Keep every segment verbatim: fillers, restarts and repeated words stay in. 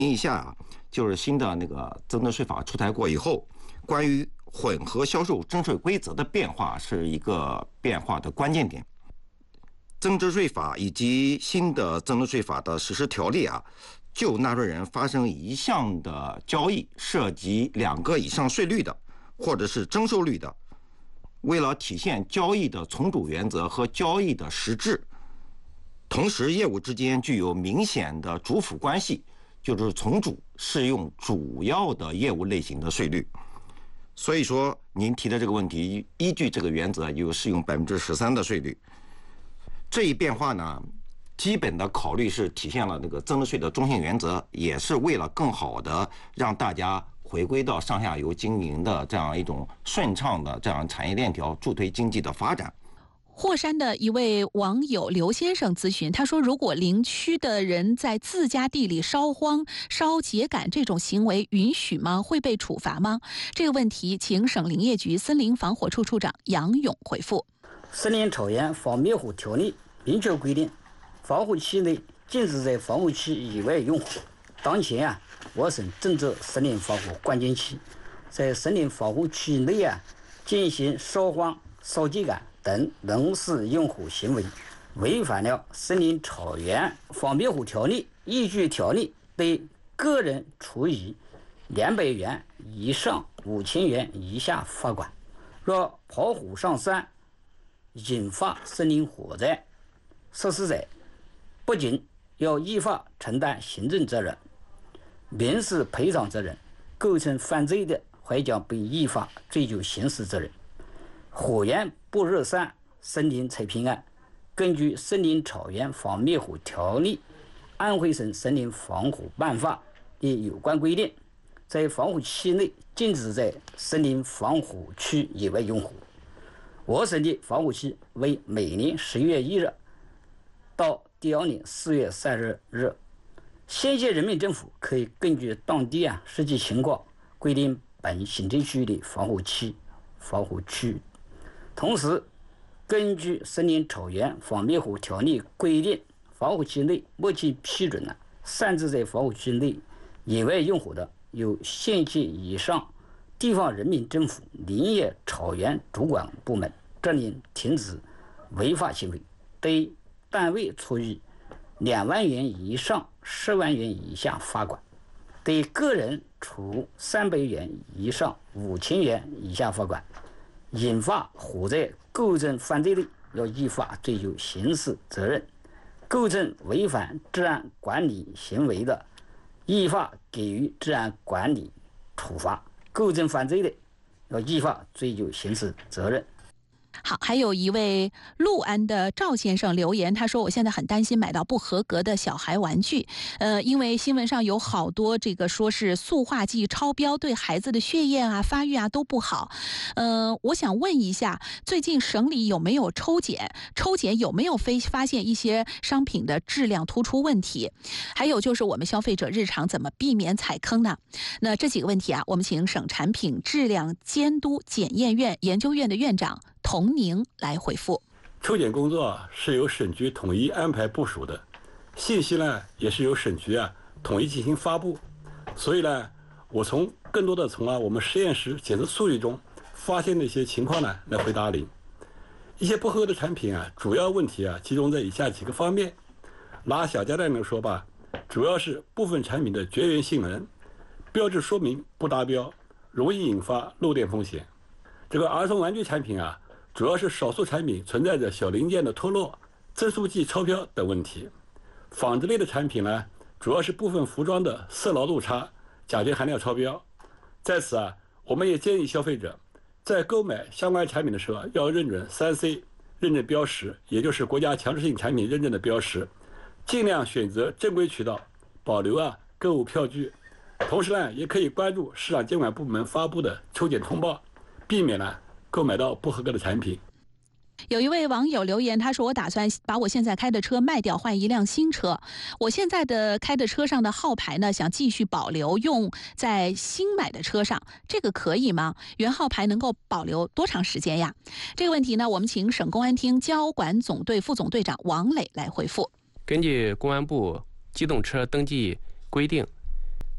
一下啊，就是新的那个增值税法出台过以后，关于混合销售征税规则的变化是一个变化的关键点。增值税法以及新的增值税法的实施条例啊，就纳税人发生一项的交易涉及两个以上税率的，或者是征收率的，为了体现交易的从主原则和交易的实质，同时业务之间具有明显的主辅关系，就是从主适用主要的业务类型的税率。所以说您提的这个问题，依据这个原则有适用百分之十三的税率。这一变化呢，基本的考虑是体现了那个增值税的中性原则，也是为了更好的让大家回归到上下游经营的这样一种顺畅的这样产业链条，助推经济的发展。 霍山的一位网友刘先生咨询，他说，如果林区的人在自家地里烧荒、烧秸秆这种行为允许吗？会被处罚吗？这个问题请省林业局森林防火处处长杨勇回复。 森林草原防灭火条例明确规定，防护区内禁止在防护区以外用火。当前啊，我省正值森林防火关键期，在森林防护区内啊进行烧荒、烧秸秆等农事用火行为，违反了森林草原防灭火条例，依据条例对个人处以两百元以上五千元以下罚款。若跑火上山引发森林火灾，涉事者不仅要依法承担行政责任、民事赔偿责任，构成犯罪的还将被依法追究刑事责任。火源不热山，森林才平安。根据《森林草原防灭火条例》、安徽省森林防火办法的有关规定，在防护区内禁止在森林防火区以外用火。我省的防护区为每年十月一日到第二年四月三十日，县级人民政府可以根据当地啊实际情况规定本行政区的防护区、防护区。同时，根据《森林草原防灭火条例》规定，防护区内目前批准了擅自在防护区内野外用火的，由县级以上地方人民政府林业草原主管部门责令停止违法行为，对单位处以两万元以上十万元以下罚款，对个人处三百元以上五千元以下罚款。引发火灾构成犯罪的，要依法追究刑事责任；构成违反治安管理行为的，依法给予治安管理处罚；构成犯罪的，要依法追究刑事责任。 好，还有一位六安的赵先生留言，他说：“我现在很担心买到不合格的小孩玩具，呃，因为新闻上有好多这个说是塑化剂超标，对孩子的血液啊、发育啊都不好。呃，我想问一下，最近省里有没有抽检？抽检有没有非发现一些商品的质量突出问题？还有就是我们消费者日常怎么避免踩坑呢？那这几个问题啊，我们请省产品质量监督检验院研究院的院长童宁来回复。 抽检工作啊是由省局统一安排部署的，信息呢也是由省局啊统一进行发布。所以呢，我从更多的从啊我们实验室检测数据中发现的一些情况呢来回答您。一些不合格的产品啊，主要问题啊集中在以下几个方面。拿小家电来说吧，主要是部分产品的绝缘性能、标志说明不达标，容易引发漏电风险。这个儿童玩具产品啊，主要是少数产品存在着小零件的脱落、增速剂超标等问题。纺织类的产品呢，主要是部分服装的色牢度差、甲醛含量超标。在此啊，我们也建议消费者在购买相关产品的时候要认准 三 C 认证标识，也就是国家强制性产品认证的标识，尽量选择正规渠道，保留啊购物票据。同时呢，也可以关注市场监管部门发布的抽检通报，避免呢购买到不合格的产品。 有一位网友留言，他说：“我打算把我现在开的车卖掉，换一辆新车。我现在的开的车上的号牌呢，想继续保留用在新买的车上，这个可以吗？原号牌能够保留多长时间呀？”这个问题呢，我们请省公安厅交管总队副总队长王磊来回复。 根据公安部机动车登记规定，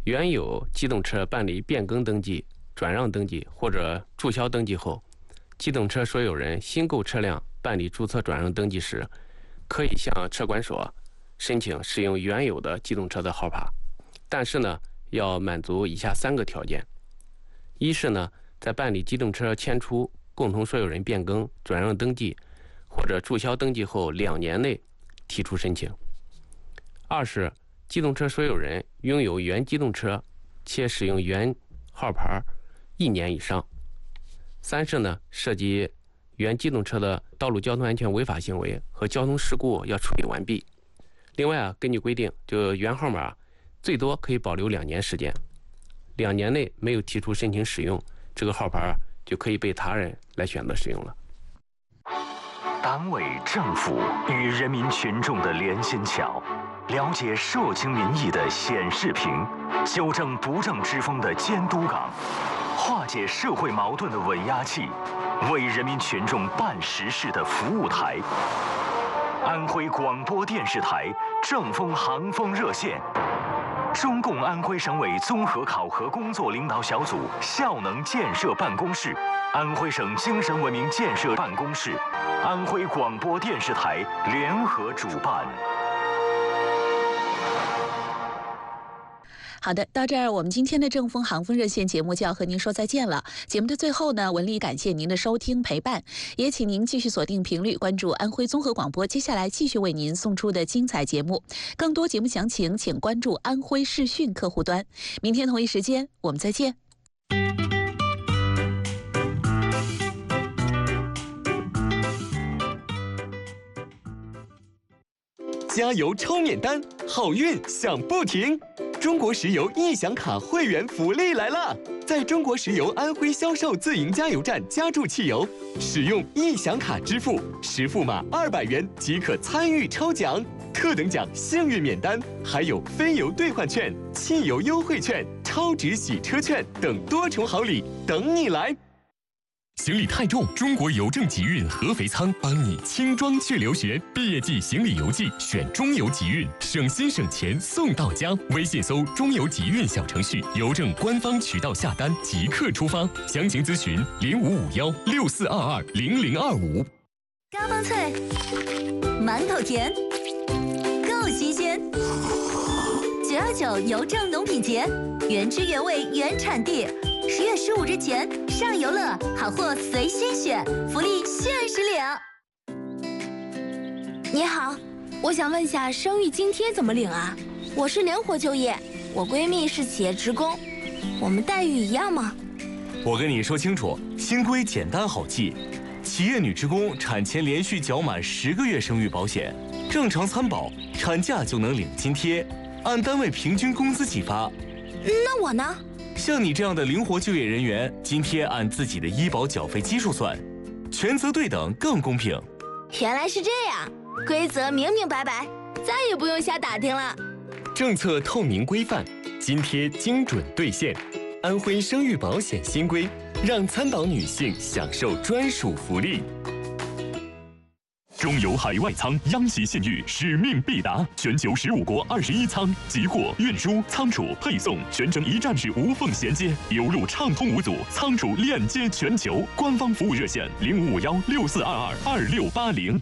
原有机动车办理变更登记、转让登记或者注销登记后，机动车所有人新购车辆办理注册转让登记时，可以向车管所申请使用原有的机动车的号码，但是呢，要满足以下三个条件：一是呢，在办理机动车迁出、共同所有人变更、转让登记或者注销登记后两年内提出申请；二是机动车所有人拥有原机动车且使用原号牌一年以上；三是呢，涉及原机动车的道路交通安全违法行为和交通事故要处理完毕。另外啊，根据规定，就原号码最多可以保留两年时间，两年内没有提出申请使用，这个号牌就可以被他人来选择使用了。 党委政府与人民群众的连心桥，了解社情民意的显示屏，纠正不正之风的监督岗，化解社会矛盾的稳压器，为人民群众办实事的服务台。安徽广播电视台正风航风热线，中共安徽省委综合考核工作领导小组效能建设办公室、安徽省精神文明建设办公室、安徽广播电视台联合主办。 好的，到这儿我们今天的正风航风热线节目就要和您说再见了。节目的最后呢，文丽感谢您的收听陪伴，也请您继续锁定频率，关注安徽综合广播，接下来继续为您送出的精彩节目。更多节目详情，请关注安徽视讯客户端。明天同一时间，我们再见。 加油抽免单，好运享不停！中国石油易享卡会员福利来了！在中国石油安徽销售自营加油站加注汽油，使用易享卡支付，实付码二百元即可参与抽奖，特等奖幸运免单，还有非油兑换券、汽油优惠券、超值洗车券等多重好礼等你来！行李太重，中国邮政集运合肥仓帮你轻装去留学。毕业季行李邮寄选中邮集运，省心省钱送到家。微信搜中邮集运小程序，邮政官方渠道下单即刻出发。详情咨询零五五幺六四二二零零二五。 嘎嘣脆，馒头甜，够新鲜。九二九邮政农品节，原汁原味原产地。十月十五日前上游乐，好货随心选，福利限时领。 你好，我想问下生育津贴怎么领啊？我是灵活就业，我闺蜜是企业职工，我们待遇一样吗？ 我跟你说清楚，新规简单好记，企业女职工产前连续缴满十个月生育保险，正常参保，产假就能领津贴，按单位平均工资计发。 那我呢？ 像你这样的灵活就业人员，津贴按自己的医保缴费基数算，权责对等更公平。 原来是这样，规则明明白白，再也不用瞎打听了。 政策透明规范，津贴精准兑现。安徽生育保险新规，让参保女性享受专属福利。 中油海外仓央企信誉，使命必达，全球十五国二十一仓，集货、运输、仓储、配送全程一站式无缝衔接，油路畅通无阻，仓储链接全球。官方服务热线零五五幺六四二二二六八零。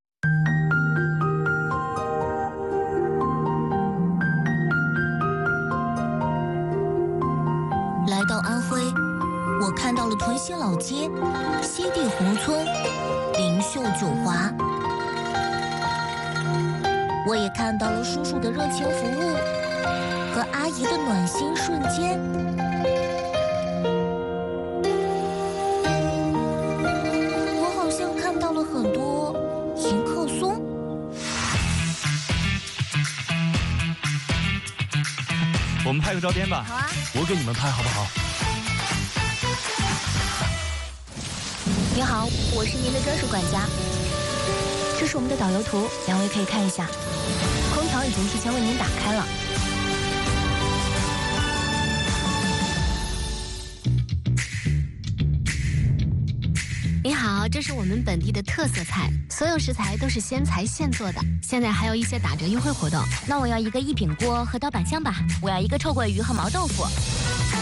来到安徽，我看到了屯溪老街、西递宏村、灵秀九华。我也看到了叔叔的热情服务和阿姨的暖心瞬间。我好像看到了很多迎客松。 我们拍个照片吧。 好啊， 我给你们拍好不好？ 你好，我是您的专属管家。这是我们的导游图，两位可以看一下。空调已经提前为您打开了。你好。 好，这是我们本地的特色菜，所有食材都是鲜采现做的，现在还有一些打折优惠活动。 那我要一个一品锅和刀板香吧。 我要一个臭鳜鱼和毛豆腐。